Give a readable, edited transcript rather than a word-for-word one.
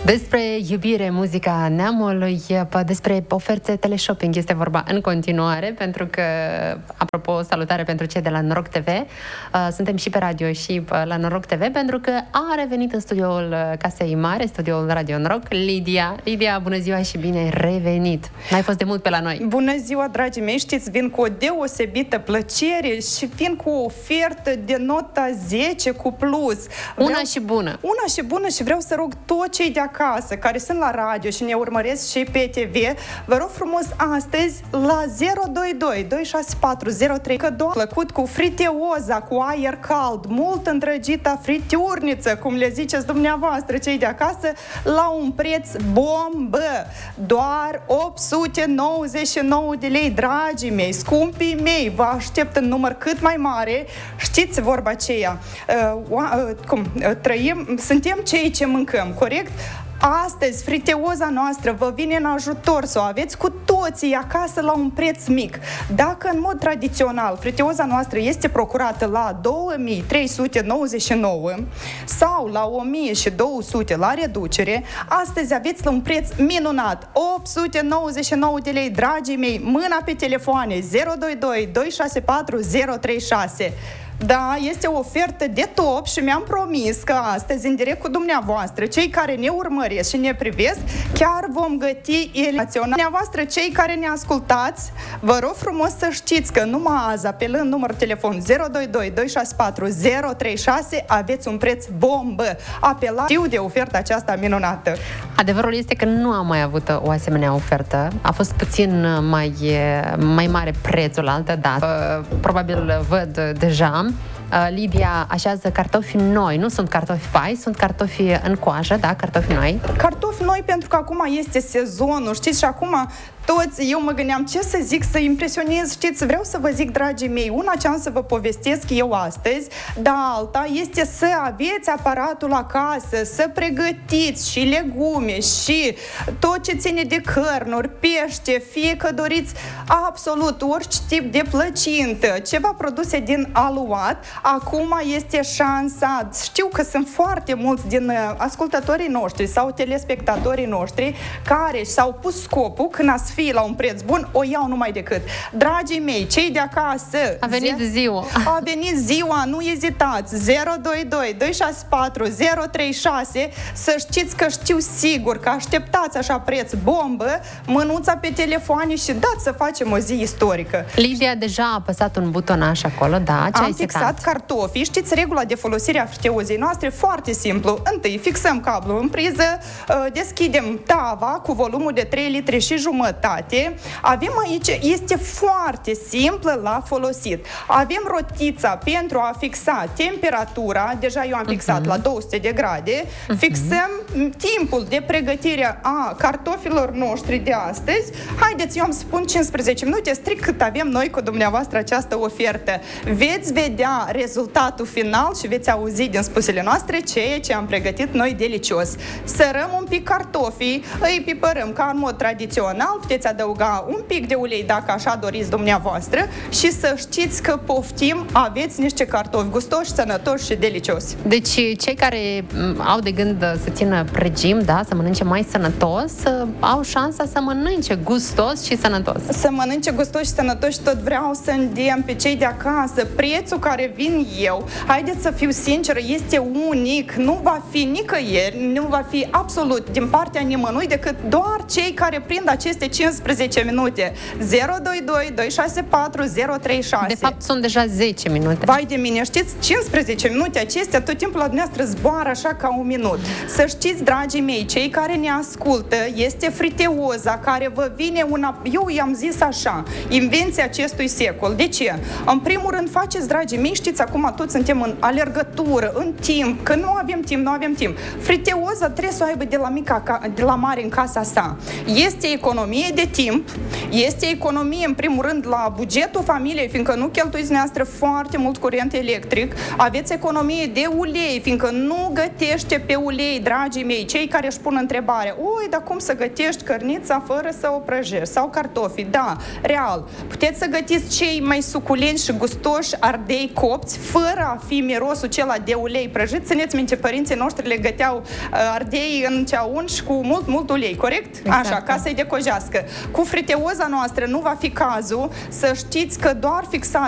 Despre iubire, muzica neamului, despre oferte teleshopping este vorba în continuare, pentru că, apropo, salutare pentru cei de la Noroc TV, suntem și pe radio și la Noroc TV, pentru că a revenit în studioul Casei Mari, studioul Radio Noroc, Lidia. Lidia, bună ziua și bine ai revenit! N-ai fost de mult pe la noi. Bună ziua, dragii mei! Știți, vin cu o deosebită plăcere și vin cu o ofertă de nota 10 cu plus. Una și bună! Una și bună și vreau să rog toți cei de acasă care sunt la radio și ne urmăresc și pe TV, vă rog frumos astăzi la 022 264 03 că plăcut cu friteoza, cu aer cald, mult îndrăgita fritiurniță, cum le ziceți dumneavoastră cei de acasă, la un preț bombă, doar 899 de lei, dragii mei, scumpii mei, vă aștept în număr cât mai mare. Știți vorba aceea, suntem cei ce mâncăm, corect? Astăzi, friteoza noastră vă vine în ajutor să o aveți cu toții acasă la un preț mic. Dacă în mod tradițional friteoza noastră este procurată la 2399 sau la 1200 la reducere, astăzi aveți la un preț minunat, 899 de lei, dragii mei, mâna pe telefoane 022 264 036. Da, este o ofertă de top și mi-am promis că astăzi, în direct cu dumneavoastră, cei care ne urmăresc și ne privesc, chiar vom găti eliminațional. Dumneavoastră, cei care ne ascultați, vă rog frumos să știți că numai azi, apelând numărul telefon 022 264 036, aveți un preț bombă. Apelați, știu de oferta aceasta minunată. Adevărul este că nu am mai avut o asemenea ofertă. A fost puțin mai mare prețul altă dată. Probabil văd deja. Lidia așează cartofi noi, nu sunt cartofi pai, sunt cartofi în coajă, da, cartofi noi. Cartofi noi pentru că acum este sezonul, știți, și acum toți, eu mă gândeam ce să zic, să impresionez, știți, vreau să vă zic, dragii mei, una ce am să vă povestesc eu astăzi, dar alta este să aveți aparatul acasă, să pregătiți și legume și tot ce ține de cărnuri, pește, fie că doriți absolut orice tip de plăcintă, ceva produse din aluat, acum este șansa. Știu că sunt foarte mulți din ascultătorii noștri sau telespectatorii noștri care și-au pus scopul când ați fi la un preț bun, o iau numai decât. Dragii mei, cei de acasă, a venit ziua. A venit ziua, nu ezitați. 022 264 036, să știți că știu sigur că așteptați așa preț bombă, mânuța pe telefoane și dați să facem o zi istorică. Lidia deja a apăsat un butonaș acolo, da, ce am fixat cartofii. Știți regula de folosire a friteozei noastre? Foarte simplu. Întâi fixăm cablul în priză, deschidem tava cu volumul de 3 litri și jumătate. Avem aici, este foarte simplă la folosit. Avem rotița pentru a fixa temperatura, deja eu am fixat la 200 de grade, fixăm timpul de pregătire a cartofilor noștri de astăzi. Haideți, eu am spun 15 minute, strict cât avem noi cu dumneavoastră această ofertă. Veți vedea rezultatul final și veți auzi din spusele noastre ceea ce am pregătit noi delicios. Sărăm un pic cartofii, îi pipărăm ca în mod tradițional, puteți adăuga un pic de ulei dacă așa doriți dumneavoastră și să știți că poftim, aveți niște cartofi gustoși, sănătoși și delicioși. Deci cei care au de gând să țină regim, da, să mănânce mai sănătos, au șansa să mănânce gustos și sănătos. Să mănânce gustos și sănătos și tot vreau să îndemn pe cei de acasă, prețul care vin eu, haideți să fiu sinceră, este unic, nu va fi nicăieri, nu va fi absolut din partea nimănui decât doar cei care prind aceste 15 minute. 022 264 036. De fapt sunt deja 10 minute. Vai de mine, știți, 15 minute acestea tot timpul la dumneavoastră zboară așa ca un minut. Să știți, dragii mei, cei care ne ascultă, este friteoza care vă vine eu i-am zis așa, invenția acestui secol. De ce? În primul rând faceți, dragii mei, știți, acum toți suntem în alergătură, în timp, că nu avem timp. Friteoza trebuie să o aibă de la mare în casa sa. Este economie de timp, este economie în primul rând la bugetul familiei, fiindcă nu cheltuiți dumneavoastră foarte mult curent electric, aveți economie de ulei, fiindcă nu gătește pe ulei, dragii dragii mei, cei care își pun întrebarea, oi, dar cum să gătești cărnița fără să o prăjești? Sau cartofi? Da, real. Puteți să gătiți cei mai suculenți și gustoși ardei copți, fără a fi mirosul acela de ulei prăjit. Țineți minte, părinții noștri le găteau ardei în ceaun și cu mult ulei, corect? Exact. Așa, ca să-i decojească. Cu friteoza noastră nu va fi cazul, să știți că doar fixați